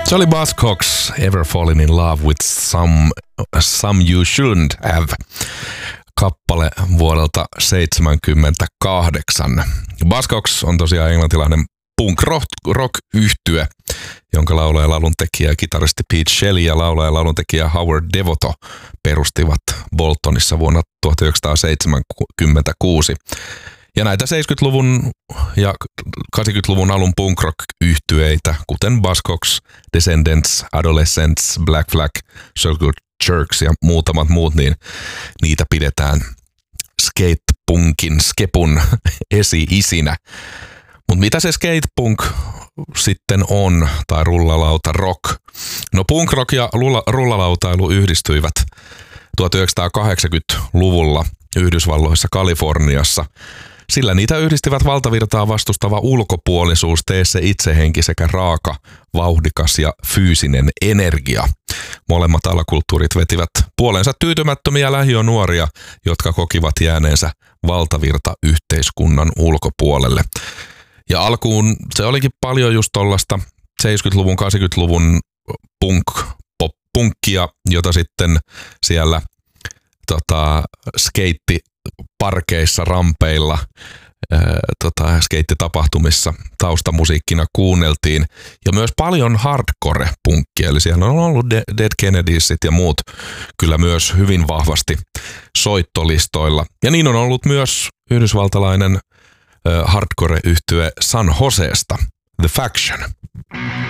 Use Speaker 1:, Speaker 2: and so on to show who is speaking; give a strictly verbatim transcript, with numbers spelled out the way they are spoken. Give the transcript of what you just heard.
Speaker 1: Se oli Buzzcocks, Ever Falling in Love with Some, some You Shouldn't Have, kappale vuodelta seitsemänkymmentäkahdeksan. Buzzcocks on tosiaan englantilainen punk-rock-yhtye, jonka laulaja ja laulun tekijä ja kitaristi Pete Shelley ja laulaja ja laulun tekijä Howard Devoto perustivat Boltonissa vuonna tuhatyhdeksänsataaseitsemänkymmentäkuusi. Ja näitä seitsemänkymmentäluvun ja kahdeksankymmentäluvun alun punk-rock-yhtyeitä, kuten Buzzcocks, Descendents, Adolescents, Black Flag, Circle Jerks ja muutamat muut, niin niitä pidetään skatepunkin, skepun esi-isinä. Mutta mitä se skatepunk sitten on, tai rullalauta rock? No punk rock ja rullalautailu yhdistyivät tuhatyhdeksänsataakahdeksankymmentäluvulla Yhdysvalloissa Kaliforniassa, sillä niitä yhdistivät valtavirtaa vastustava ulkopuolisuus, tee se itsehenki sekä raaka, vauhdikas ja fyysinen energia. Molemmat alakulttuurit vetivät puolensa tyytymättömiä lähiönuoria, jotka kokivat jääneensä valtavirta yhteiskunnan ulkopuolelle. Ja alkuun se olikin paljon just tollaista seitsemänkymmentäluvun, kahdeksankymmentäluvun punk, pop-punkkia, jota sitten siellä tota, skeittiparkeissa, rampeilla, ää, tota, skeittitapahtumissa taustamusiikkina kuunneltiin. Ja myös paljon hardcore-punkkia, eli siellä on ollut Dead Kennedysit ja muut kyllä myös hyvin vahvasti soittolistoilla. Ja niin on ollut myös yhdysvaltalainen hardcore-yhtye San Josesta, The Faction.